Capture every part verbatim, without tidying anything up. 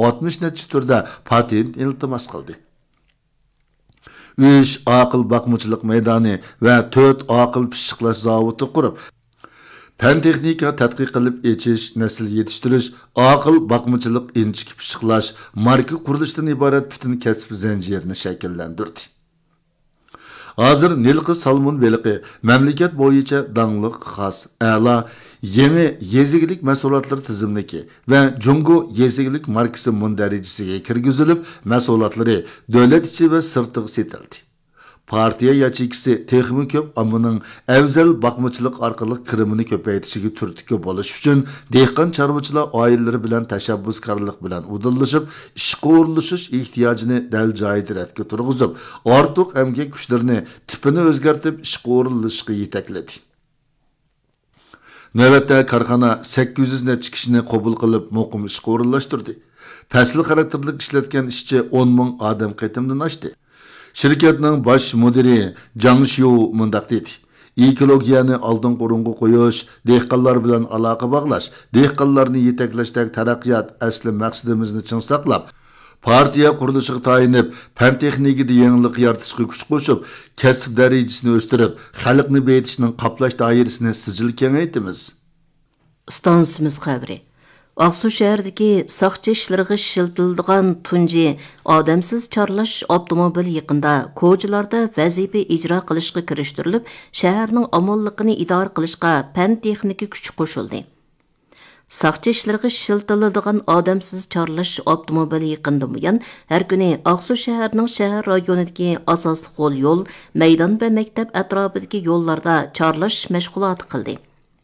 oltmish necha turda patent iltimos qildi. uch aql bakmıçılık meydani ve to'rt aql pishiqlash zavodi qurib, fan texnika tadqiq qilib echish, nasl yetishtirish, aql bakmıçılık inchik pishiqlash, marka qurilishdan iborat butun kasb zanjirini shakllantirdi. Hozir Nilqi salmon beliqi mamlakat bo'yicha dangliq xos, a'lo, yangi yezigilik mahsulotlari tizimligi va Jungo yezigilik markasi mundarajasiga kirgizilib, mahsulotlari davlat ichi va sirtiga setildi. Partiya yachikisi texmi ko'p ammoning afzal baqmachilik orqali kirimini ko'paytishiga turtki bo'lish uchun dehqon chorvachilar oilalari bilan tashabbuskorlik bilan udillashib, ishga o'rlashish ehtiyojini dal joyida ratga turg'izib, ortiq emgak kuchlarini tipini o'zgartib ishga o'rlashishga yetakladi. Navbatda korxona sakkiz yuz necha kishini qabul qilib, muqim ishga o'rlashtirdi. Fasl xarakterlik ishlatgan ishchi o'n ming odam qaytimdan oshdi. Şirketning bosh mudiri Jang Shiu mundaq dedi. Ekologiyani oldin qo'ringa qo'yish, dehqonlar bilan aloqa bog'lash, dehqonlarni yetaklashdagi taraqqiyot asli maqsadimizni chin saqlab, partiya qurilishiga tayinib, fan texnikada yangilik yaratishga kuch qo'shib, kasb darajasini o'stirib, xalqni beyitishning qoplash doirasini sijil kengaytimiz. Stansimiz xabari. Ақсу шәһәрдәге сақчы эшләргә шилтилдиган тунҗи адамсыз чарлаш автомобиль якында коҗыларда вазифа иҗра кылышка кириштирилib, шәһәрнең аманлыгын идара кылышка фән техника күч кушылды. Сақчы эшләргә шилтилдиган адамсыз чарлаш автомобиль якында буян һәр көне Ақсу шәһәрнең шәһәр районындагы асаслы хол юл, мәйдан ва мәктәп атрафындагы юлларда чарлаш мәшгулаты кылды.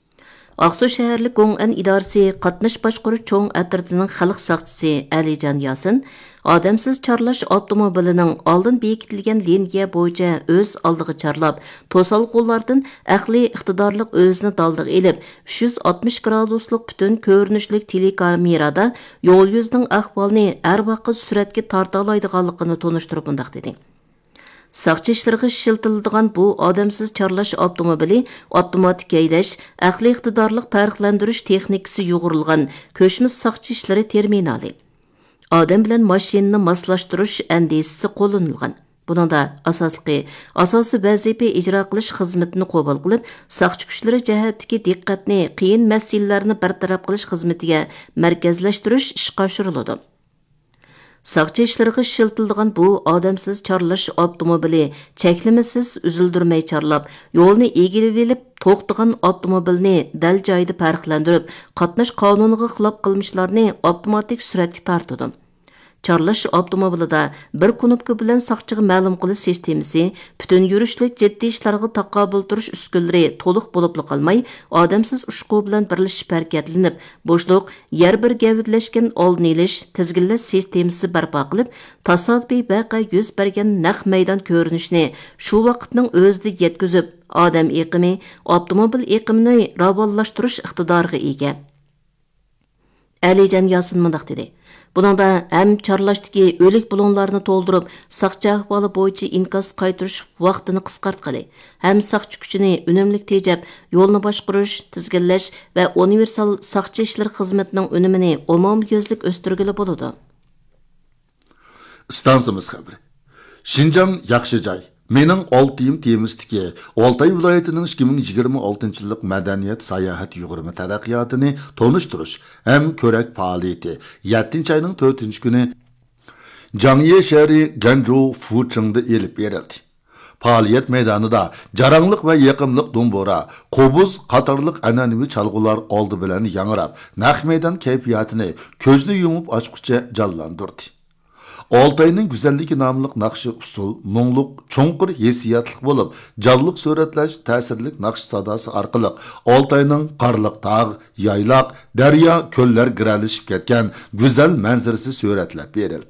Ақсу шәһәрлек Гоңән идарәсе катнаш башкару чоң әтрәтенең халык сакчысы Әлиҗан Ясын адамсыз чарлаш автомобилінің алдын бекітілген линия бойынша өз алдыгы чарлап, тосал қоллардан әхли иқтидарлык өзіне далдык еліп, uch yuz oltmish градуслык бүтін көрінүшлік телекамерада yol yüzінің ахвалны әр вакыт сүрәткә тарта алайдыганлыгын тоныштырып мындак dedi. Сақчы işlərə şiltildigan bu adamsız çarlaş avtomobili avtomatik eyləş, əqli iqtidarlıq fərqləndiriş texnikası yoğurulğan köşmüz saqçı işləri terminali. Adam bilan maşinini maslaşdırış əndisisi qo'llanilgan. Buningda asosli asosiy vazifa ijro qilish xizmatini qabul qilib, saqchi kuchlari jihatdagi diqqatni qiyin masalalarni bartaraf qilish xizmatiga markazlashtirish ishga oshiriladi. Saqchi işlərə şiltildigan bu adamsız çarlaş avtomobili çəklimisiz üzüldürməy çarlap, yolunu egilib elib, to'xtagan avtomobilni dal joyida farqlandirib, qatnash qonuniga xilof qilmishlarni avtomatik suratga tortadi. Çarlaş avtomobilida bir knopka bilan saqchiga ma'lum qilish sistemasi, butun yurishlik jiddiy ishlarga taqobil turish uskunlari to'liq bo'lib qolmay, odamsiz ushqu bilan birlashib harakatlanib, bo'shliq, yer bir gavidlashgan oldini olish tizginlash sistemasi barpo qilib, tasodifiy vaqa yuz bergan naq maydon ko'rinishini shu vaqtning o'zida yetkazib, odam eqimi, avtomobil eqimini ravonlashtirish iqtidoriga ega. Alijan Yasin mundaq dedi. Buningda ham charlashdagi o'lik bulonlarni to'ldirib, saqchi ahvoli bo'yicha inkas qaytirish vaqtini qisqartqili, ham saqchi kuchini unumli tejab, yo'lni boshqarish, tizginlash va universal saqchi ishlar xizmatining unumini umumyuzlik o'stirgili bo'ladi. Stansimiz xabari. Şinjan yaxshi joy. Mening oltiyim temizdiki, Oltay viloyatining ikki ming yigirma oltinchi yillik madaniyat sayohat yugurma taraqqiyotini tonishtirish ham ko'rak faoliyati yettinchi oyning to'rtinchi kuni Jangye shahri Ganzhou Fuchengda elib berildi. Faoliyat maydonida jaranglik va yaqimlik dombora, qobuz qatorliq an'anaviy chalg'ular oldi bilan yangrab, naq maydon kayfiyatini ko'zni yumib ochqicha jonlantirdi. Oltayning güzelligi nomli naqshi usul, mungluq, cho'nqir hissiyatlik bo'lib, jonliq suratlash ta'sirlik naqsh sadosi orqali Oltayning qarliq tog', yayloq, daryo, ko'llar giralishib ketgan go'zal manzarasi suratlab berildi.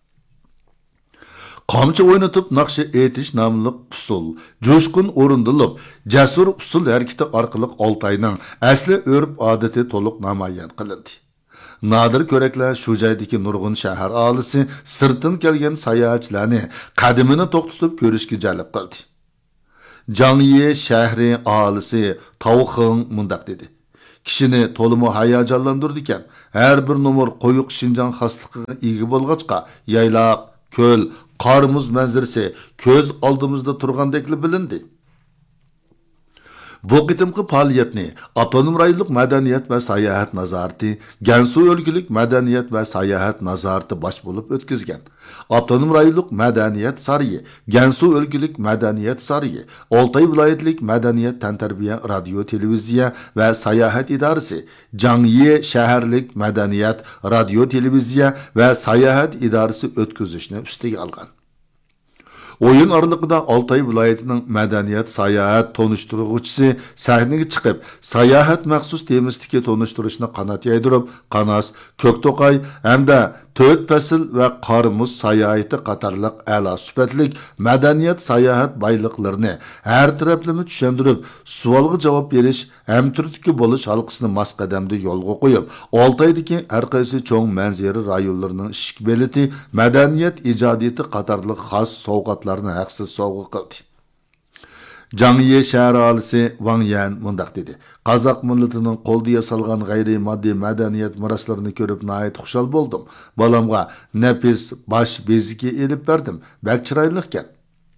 Qamchi o'ynatib naqshi etish nomli usul, jo'shqin o'rindilib, jasur usul harakati orqali Oltayning asli urf-odati to'liq namoyon qilindi. Nadir ko'raklar shu joydagi nurg'un shahar aholisi sirtdan kelgan sayohatchilarni qadimini to'xtatib ko'rishga jalb qildi. Jangye shahri aholisi Tavxing mundaq dedi. kishini to'liq hayajonlantirdi ekan. Har bir nomer qo'yiq Şinjan xosligiga ega bo'lg'achqa, yaylaq, ko'l, qormuz manzarasi ko'z oldimizda turgandekli bilindi. Bu qitimqi faoliyatni Avtonom rayonluq madaniyat va sayohat nazorati, Gansu o'lkalik madaniyat va sayohat nazorati bosh bo'lib o'tkazgan. Avtonom rayonluq madaniyat sariyi, Gansu o'lkalik madaniyat sariyi, Oltay viloyatlik madaniyat tantarbiya radio televiziya va sayohat idorasi, Jangye shaharlik madaniyat radio televiziya va sayohat idorasi o'tkazishni ustiga olgan. Oyun aralıqda Altay vilayetining madaniyat sayohat tonuşturuvchisi sahnaga chiqib, sayohat maxsus temisdagi tonuşturishni qanot yaydirib, Qanas, Ko'kto'qay hamda to'rt fasl va Qormuz sayohati qatorliq a'lo sifatlik madaniyat sayohat boyliqlarini har taraflama tushuntirib, savolga javob berish ham turdagi bo'lish halqasini mas qadamda yo'lga qo'yib, Oltaydagi har qaysi cho'ng manzara rayonlarining ishq beliti madaniyat ijodiyati qatorliq xos sovg'atlarni haqsiz sovg'a qildi. Jangye shahar aholisi Wang Yan mundaq dedi. Qozoq millatining qo'lda yasalgan g'ayriy moddiy madaniyat meroslarini ko'rib nihoyat xushal bo'ldim. Bolamga nafis bosh beziki elib berdim. Bak chiroyli ekan.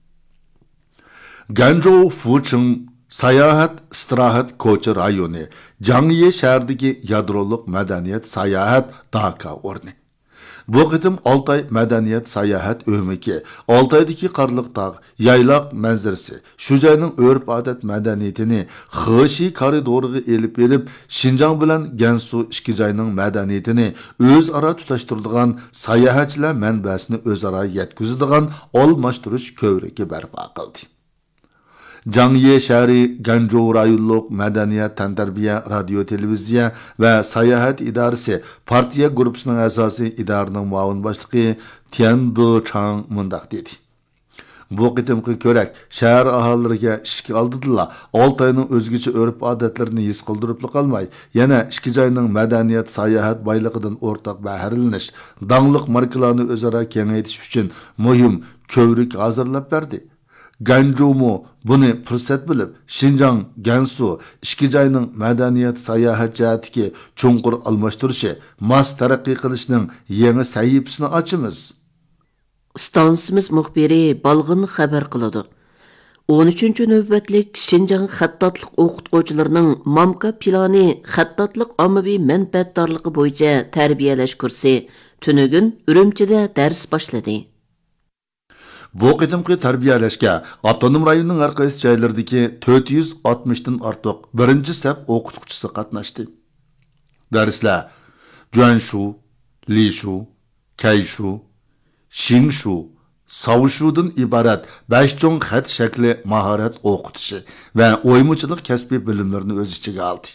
Ganzhou Fucheng sayohat istirohat ko'cha rayoni, Jangye shahridagi yadroliq madaniyat sayohat Daka o'rni. Bu qitim Altay madaniyat sayohat o'miki, Altaydagi qarliq tog', yaylaq manzarasi, shu joyning urf-odat madaniyatini Xeshi koridoriga elib berib, Şinjan bilan Gansu ikki joyning madaniyatini o'zaro tutashtiradigan sayohatchilar manbasini o'zaro yetkazadigan olmashtirish ko'vrigi barpo qildi. Jangye shahri Ganzhou rayonluq madaniyat tantarbiya radio televiziya va sayohat idorasi partiya guruhisining asosiy idorining muavin boshlig'i Tian Duchang mundaq dedi. Bu qitimqi ko'rak shahar aholilariga ishga oldidilla Oltayning o'zgacha urf-odatlarini his qildirib qolmay, yana ikki joyning madaniyat sayohat boyligidan o'rtaq bahrilanish, dangliq markalarni o'zaro kengaytirish uchun muhim ko'vrik hozirlab berdi. Ganzhoumu buni fursat bilib, Şinjan, Gansu ikki joyning madaniyat sayohat jihatiki chunqur almashtirishi, mas taraqqiy qilishning yangi sahifasini ochamiz. Stansimiz muxbiri balg'in xabar qiladi. o'n uchinchi navbatlik Şinjan xattatliq o'qituvchilarining mamka plani xattatliq ommaviy manfaatdorligi bo'yicha tarbiyalash kursi tunugun Urumchida dars boshladi. Bu qitimqi tarbiyalashga Avtonom rayonning har qaysi joylaridagi to'rt yuz oltmish dan ortiq birinchi saf o'qituvchisi qatnashdi. Darslar Juanshu, Lishu, Kayshu, Xingshu, Savshudan iborat besh cho'ng xat shakli mahorat o'qitishi va o'ymuchilik kasbiy bilimlarini o'z ichiga oldi.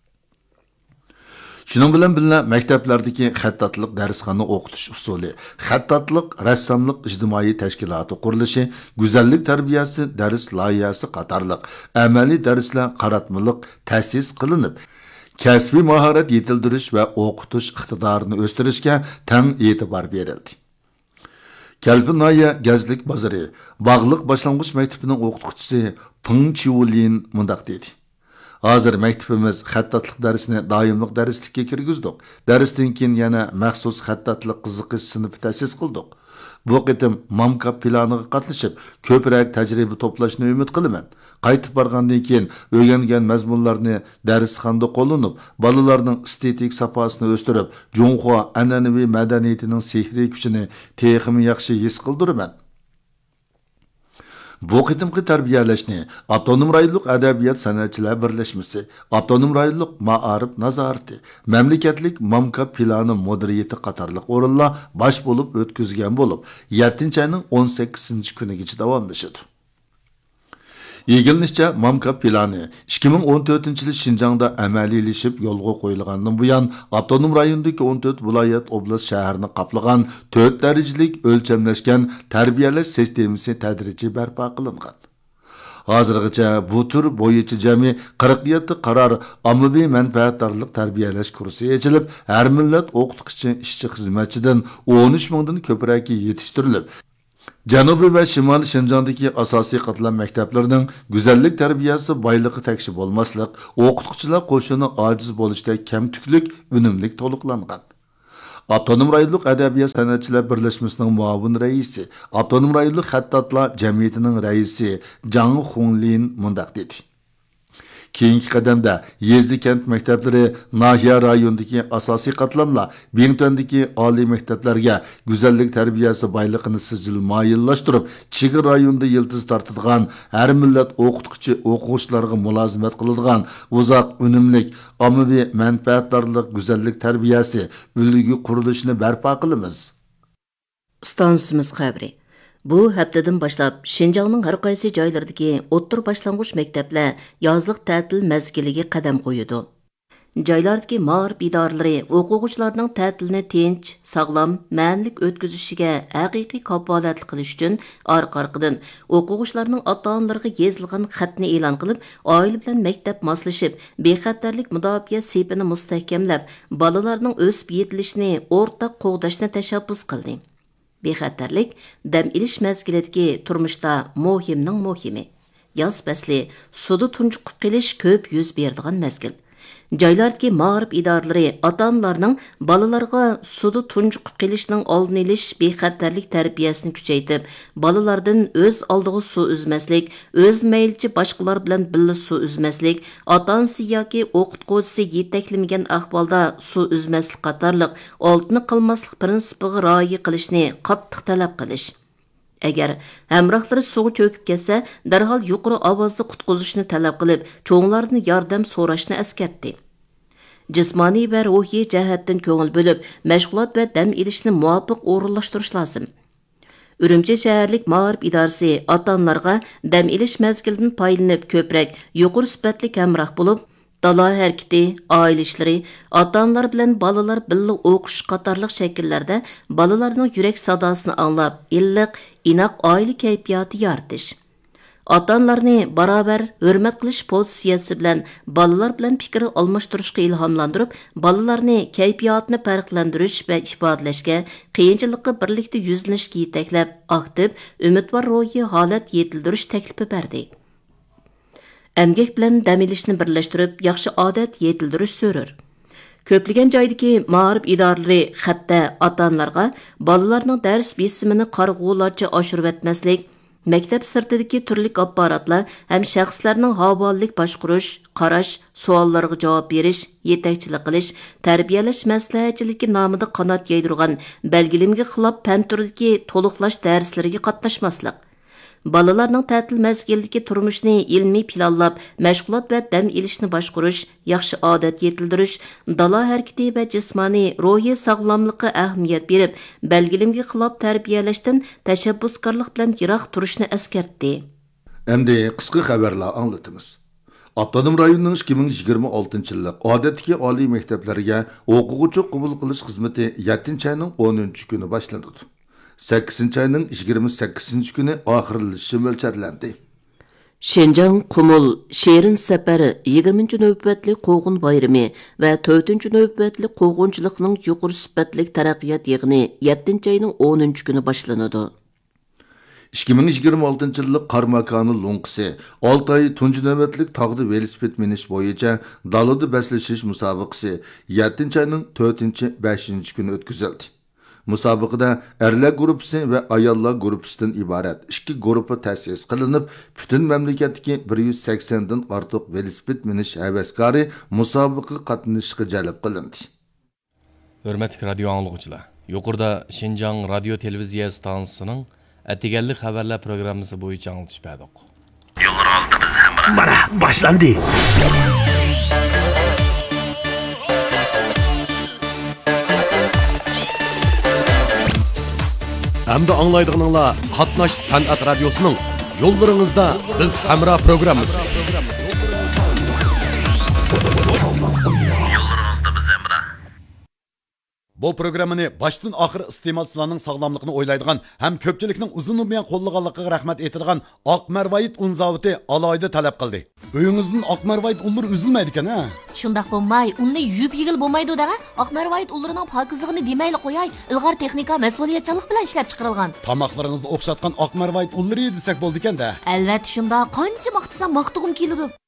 Şunun bilan birga maktablardagi xattatliq darsxona o'qitish usuli, xattatliq, rassomlik ijtimoiy tashkiloti qurilishi, go'zallik tarbiyasi dars loyihasi qatorliq amaliy darslar qaratmaliq ta'sis qilinib, kasbiy mahorat yetildirish va o'qitish iqtidorini o'stirishga tang e'tibor berildi. Kalpinoya Gazlik bozori bog'liq boshlang'ich maktabining o'qituvchisi Peng Chiulin mundaq dedi. Hozir maktabimiz xattatliq darsini doimliq darslikka kirgizdik. Darsdan keyin yana maxsus xattatliq qiziqish sinfi ta'sis qildik. Bu qitim mamka planiga qatnashib, ko'proq tajriba to'plashni umid qilaman. Qaytib borgandan keyin o'rgangan mazmunlarni darsxonada qo'llanib, bolalarning estetik safosini o'stirib, Junxo an'anaviy madaniyatining sehriy kuchini texmi yaxshi his qildiraman. Bu qitimqi tarbiyalashni Avtonom rayonluq adabiyot san'atchilar birlashmasi, Avtonom rayonluq ma'arif nazorati, mamlakatlik mamka plani mudiriyati qatorliq o'rinlar bosh bo'lib o'tkazgan bo'lib, yettinchi oyning o'n sakkizinchi kunigacha davomlashadi. Egilinishcha mamka plani ikki ming o'n to'rtinchi yil Şinjanda amaliylashib yo'lga qo'yilgandan buyon Avtonom rayondagi o'n to'rt viloyat oblast shaharni qoplagan to'rt darajalik o'lchamlashgan tarbiyalash sistemasi tadrijiy barpo qilingan. Hozirgacha bu tur bo'yicha jami qirq yetti qaror ommaviy manfaatdorlik tarbiyalash kursi ochilib, har millat o'qituvchi, ishchi, xizmatchidan o'n uch mingdan ko'proq yetishtirilib, Janubiy va Shimoliy Shinjongdagi asosiy qatlam maktablarning go'zallik tarbiyasi boyligi tekshi bo'lmaslik, o'qituvchilar qo'shini ojiz bo'lishda kamtuklik, unumlik to'liqlangan. Avtonom rayonlik adabiyot san'atchilar birlashmasining muavin raisi, Avtonom rayonlik xattatlar jamiyatining raisi Jang Xunlin mundaq dedi. Keyingi qadamda yezdi kent maktablari nahiya rayonidagi asosiy qatlamlar Bingtondagi oliy maktablarga go'zallik tarbiyasi boyligini sijil moyillashtirib, chegir rayonida yildiz tortadigan har millat o'qituvchi o'quvchilarga mulozimat qiladigan uzoq unumlik ommaviy manfaatdorlik go'zallik tarbiyasi ulgu qurilishini barpo qilamiz. Stansimiz xabari. Bu haftadan boshlab Şinjanның har qaysi joylaridagi o'ttir boshlang'ich maktablar yozliq ta'til mezgiliga qadam qo'yadi. Joylardagi ma'rif idoralari o'quvchilarning ta'tilni tinch, sog'lom, ma'nilik o'tkazishiga haqiqiy kafolatlik qilish uchun orqa-orqadan o'quvchilarning ota-onalariga yozilgan xatni e'lon qilib, oila bilan maktab moslashib, bexatarlik mudofaa sepini mustahkamlab, bolalarning o'sib yetilishini o'rtaq qo'g'dashni tashabbus qildi. Bexatarlik dam ilish mezgilidagi turmushda muhimning muhimi. Yoz fasli suvda tunjuqib qilish ko'p yuz beradigan mezgil. Joylardagi ma'rif idoralari ota-onalarning bolalarga suvda tunjuqib qilishning oldini olish bexatarlik tarbiyasini kuchaytirib, bolalardan o'z oldiga suv uzmaslik, o'z maylchi boshqalar bilan birga suv uzmaslik, ota-onasi yoki o'qituvchisi yetaklanmagan ahvolda suv uzmaslik qatorliq oltini qilmaslik prinsipiga rioya qilishni qattiq talab qilish. Agar hamrohlari suvga cho'kib ketsa, darhol yuqori ovozda qutqizishni talab qilib, cho'nglardan yordam so'rashni eskartdi. Jismoniy va ruhiy jihatdan ko'ngil bo'lib, mashg'ulot va dam ilishni muvofiq o'rinlashtirish lozim. Urumchi shaharlik ma'rif idorasi ota-onalarga dam ilish mezgilidan foydalanib ko'proq yuqori sifatli hamroh bo'lib, dala harakati, oila ishlari, ota-onalar bilan bolalar birga o'qish qatorliq shakllarda bolalarning yurak sadosini anglab, illiq, inoq oila kayfiyati yaratish. Ota-onalarni barobar hurmat qilish pozitsiyasi bilan bolalar bilan fikr almashtirishga ilhomlantirib, bolalarni kayfiyatini farqlantirish va ifodalashga, qiyinchilikqa birlikda yuzlanishga yetaklab, aktiv, umidvor ruhiy holat yetildirish taklifi berdi. Əmgək bilan dam ilishni birlashtirib, yaxshi odat yetildirish so'rar. Ko'plagan joydagi ma'rif idoralari xatda ota-onalarga bolalarning dars besimini qarg'ularcha oshirib etmaslik, maktab sirtidagi turli apparatlar ham shaxslarning havolalik boshqarish, qarash, savollarga javob berish, yetakchilik qilish, tarbiyalash maslahatchiligi nomida qanot yaydirgan belgilimga xilof fan turidagi to'liqlash darslariga qatnashmaslik. Balalarning ta'til mezgilidagi turmushni ilmiy planlab, mashg'ulot va dam ilishni boshqarish, yaxshi odat yetildirish, dala harakati va jismoniy, ruhiy sog'lomlikka ahamiyat berib, belgilimga xilof tarbiyalashdan tashabbuskorlik bilan yiroq turishni eskartdi. Endi qisqa xabarlar anglatamiz. Avtonom rayonning ikki ming yigirma oltinchi yillik odatdagi oliy maktablarga o'quvchi qabul qilish xizmati yettinchi oyning o'ninchi kuni boshlandi. sakkizinchi ayning yigirma sakkizinchi kuni oxirlashishi mo'ljallanadi. Şinjan Qumul Şerin safari yigirmanchi navbatli qo'g'in bayrami va to'rtinchi navbatli qo'g'inchilikning yuqori sifatli taraqqiyot yig'ini yettinchi ayning o'ninchi kuni boshlanadi. ikki ming yigirma oltinchi yillik Qarmakani Lunqisi olti oy tunji navbatlik tog'da velosiped minish bo'yicha dalada baslashish musobaqasi yettinchi ayning to'rtinchi beshinchi kuni o'tkazildi. Musobaqada erlar guruhi va ayollar guruhidan iborat ikki guruh ta'sis qilinib, butun mamlakatdagi bir yuz sakson dan ortiq velosiped minish havaskori musobaqa qatnashishga jalb qilindi. Hurmatli radio anglovchilar, yuqorida Şinjan radio televiziya stansiyasining atiganlik xabarlar programmasi bo'yicha anglitib berdik. Yo'lingizda biz ham mana boshlandi. Hamda anglaydiganlar Qatnash san'at radiosining yo'llaringizda biz hamra programmasi. Bu programmani başdan oxir iste'molchilarning sog'lomligini o'ylaydigan ham ko'pchilikning uzun umriyan qo'llaganligiga rahmat aytadigan oq marvoyit un zavodi alohida talab qildi. Uyingizdan oq marvoyit unlar uzilmaydi ekan, ha? Shundaq bo'lmay, unni yuyib yigil bo'lmaydi da. Oq marvoyit unlarining pokizligini demayli qo'yay, ilg'or texnika mas'uliyatchanlik bilan ishlab chiqarilgan. Tamoqlaringizni o'xshatgan oq marvoyit unlari desak bo'ldi ekan-da. Albatta shunda qancha maqtasam maqtug'im keladi.